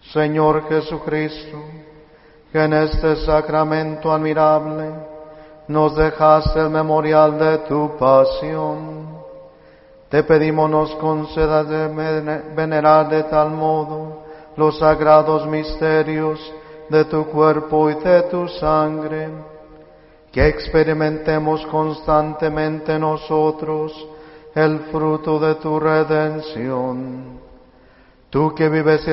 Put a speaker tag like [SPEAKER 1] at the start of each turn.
[SPEAKER 1] Señor Jesucristo, que en este sacramento admirable nos dejaste el memorial de tu pasión, te pedimos nos concedas de venerar de tal modo los sagrados misterios de tu cuerpo y de tu sangre, que experimentemos constantemente nosotros el fruto de tu redención. Tú que vives